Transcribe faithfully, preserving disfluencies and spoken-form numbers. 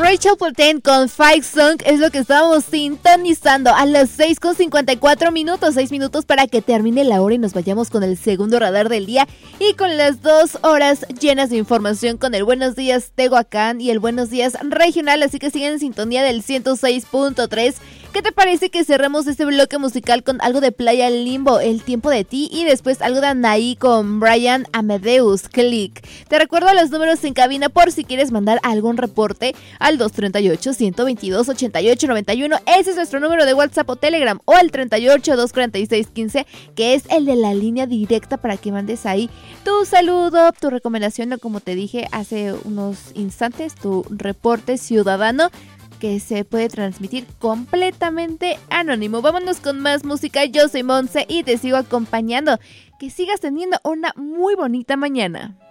Rachel Platten con Fight Song es lo que estábamos sintonizando a las seis con cincuenta y cuatro minutos, seis minutos para que termine la hora y nos vayamos con el segundo radar del día y con las dos horas llenas de información con el Buenos Días Tehuacán y el Buenos Días Regional, así que siguen en sintonía del ciento seis punto tres. ¿Qué te parece que cerremos este bloque musical con algo de Playa Limbo, El Tiempo de Ti, y después algo de Anaí con Brian Amadeus, Click? Te recuerdo los números en cabina por si quieres mandar algún reporte al dos treinta y ocho, ciento veintidós, ochenta y ocho noventa y uno. Ese es nuestro número de WhatsApp o Telegram, o al treinta y ocho, doscientos cuarenta y seis, quince, que es el de la línea directa para que mandes ahí tu saludo, tu recomendación o, como te dije hace unos instantes, tu reporte ciudadano, que se puede transmitir completamente anónimo. Vámonos con más música. Yo soy Monse y te sigo acompañando. Que sigas teniendo una muy bonita mañana.